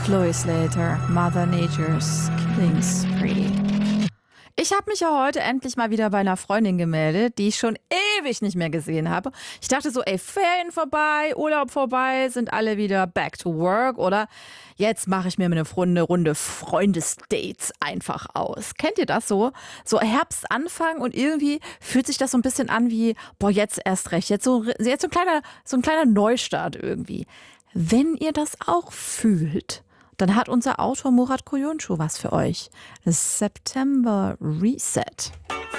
Chloe Slater, Mother Nature's Killing Spree. Ich habe mich ja heute endlich mal wieder bei einer Freundin gemeldet, die ich schon ewig nicht mehr gesehen habe. Ich dachte so, ey, Ferien vorbei, Urlaub vorbei, sind alle wieder back to work, oder? Jetzt mache ich mir eine Runde Freundesdates einfach aus. Kennt ihr das so? So Herbstanfang und irgendwie fühlt sich das so ein bisschen an wie, boah, jetzt erst recht. Jetzt so ein kleiner Neustart irgendwie. Wenn ihr das auch fühlt, dann hat unser Autor Murat Koyuncu was für euch. Das September Reset.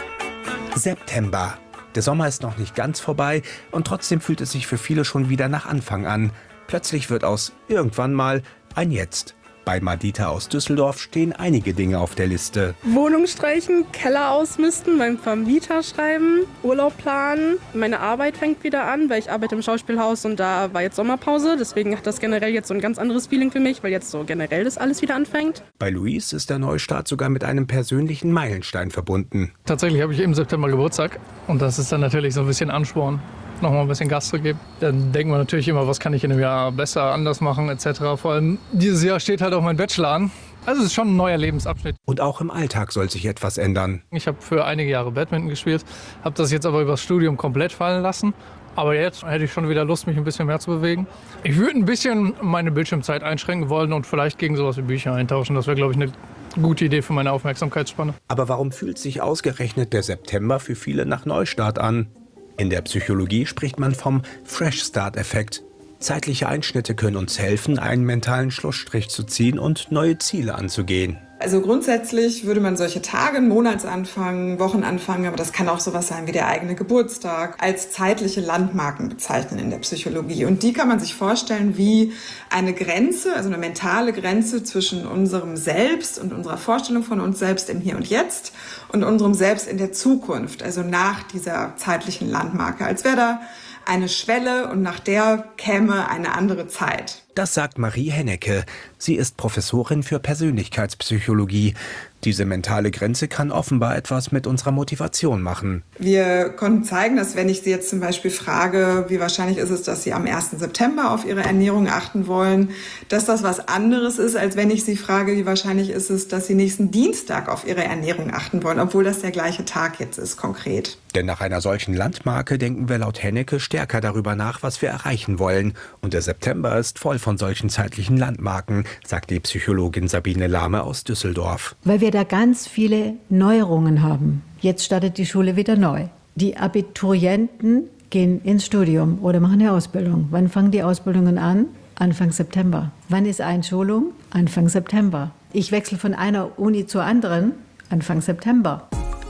September. Der Sommer ist noch nicht ganz vorbei und trotzdem fühlt es sich für viele schon wieder nach Anfang an. Plötzlich wird aus irgendwann mal ein Jetzt. Bei Madita aus Düsseldorf stehen einige Dinge auf der Liste. Wohnung streichen, Keller ausmisten, meinem Vermieter schreiben, Urlaub planen. Meine Arbeit fängt wieder an, weil ich arbeite im Schauspielhaus und da war jetzt Sommerpause. Deswegen hat das generell jetzt so ein ganz anderes Feeling für mich, weil jetzt so generell das alles wieder anfängt. Bei Luis ist der Neustart sogar mit einem persönlichen Meilenstein verbunden. Tatsächlich habe ich im September Geburtstag und das ist dann natürlich so ein bisschen Ansporn, nochmal ein bisschen Gas zu geben. Dann denkt man natürlich immer, was kann ich in einem Jahr besser, anders machen etc. Vor allem dieses Jahr steht halt auch mein Bachelor an. Also es ist schon ein neuer Lebensabschnitt. Und auch im Alltag soll sich etwas ändern. Ich habe für einige Jahre Badminton gespielt, habe das jetzt aber über das Studium komplett fallen lassen. Aber jetzt hätte ich schon wieder Lust, mich ein bisschen mehr zu bewegen. Ich würde ein bisschen meine Bildschirmzeit einschränken wollen und vielleicht gegen sowas wie Bücher eintauschen. Das wäre, glaube ich, eine gute Idee für meine Aufmerksamkeitsspanne. Aber warum fühlt sich ausgerechnet der September für viele nach Neustart an? In der Psychologie spricht man vom Fresh-Start-Effekt. Zeitliche Einschnitte können uns helfen, einen mentalen Schlussstrich zu ziehen und neue Ziele anzugehen. Also grundsätzlich würde man solche Tage, Monatsanfang, Wochenanfang, aber das kann auch sowas sein wie der eigene Geburtstag, als zeitliche Landmarken bezeichnen in der Psychologie. Und die kann man sich vorstellen wie eine Grenze, also eine mentale Grenze zwischen unserem Selbst und unserer Vorstellung von uns selbst im Hier und Jetzt und unserem Selbst in der Zukunft, also nach dieser zeitlichen Landmarke, als wäre da eine Schwelle und nach der käme eine andere Zeit. Das sagt Marie Hennecke. Sie ist Professorin für Persönlichkeitspsychologie. Diese mentale Grenze kann offenbar etwas mit unserer Motivation machen. Wir konnten zeigen, dass wenn ich Sie jetzt zum Beispiel frage, wie wahrscheinlich ist es, dass Sie am 1. September auf Ihre Ernährung achten wollen, dass das was anderes ist, als wenn ich Sie frage, wie wahrscheinlich ist es, dass Sie nächsten Dienstag auf Ihre Ernährung achten wollen, obwohl das der gleiche Tag jetzt ist, konkret. Denn nach einer solchen Landmarke denken wir laut Hennecke stärker darüber nach, was wir erreichen wollen. Und der September ist voll von solchen zeitlichen Landmarken, sagt die Psychologin Sabine Lahme aus Düsseldorf. Weil wir da ganz viele Neuerungen haben. Jetzt startet die Schule wieder neu. Die Abiturienten gehen ins Studium oder machen eine Ausbildung. Wann fangen die Ausbildungen an? Anfang September. Wann ist Einschulung? Anfang September. Ich wechsle von einer Uni zur anderen. Anfang September.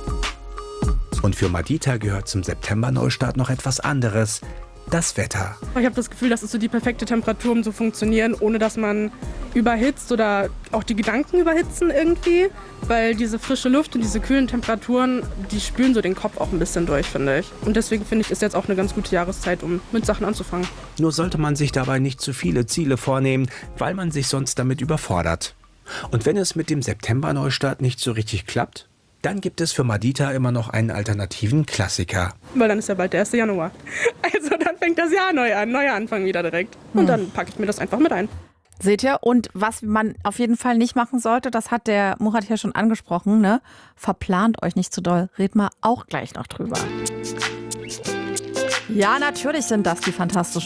Und für Madita gehört zum September-Neustart noch etwas anderes. Das Wetter. Ich habe das Gefühl, das ist so die perfekte Temperatur, um zu funktionieren, ohne dass man überhitzt oder auch die Gedanken überhitzen irgendwie. Weil diese frische Luft und diese kühlen Temperaturen, die spülen so den Kopf auch ein bisschen durch, finde ich. Und deswegen finde ich, ist jetzt auch eine ganz gute Jahreszeit, um mit Sachen anzufangen. Nur sollte man sich dabei nicht zu viele Ziele vornehmen, weil man sich sonst damit überfordert. Und wenn es mit dem September-Neustart nicht so richtig klappt, dann gibt es für Madita immer noch einen alternativen Klassiker. Weil dann ist ja bald der 1. Januar. Also dann fängt das Jahr neu an, neuer Anfang wieder direkt. Und dann packe ich mir das einfach mit ein. Seht ihr? Und was man auf jeden Fall nicht machen sollte, das hat der Murat ja schon angesprochen, ne? Verplant euch nicht zu doll. Red mal auch gleich noch drüber. Ja, natürlich sind das die fantastischen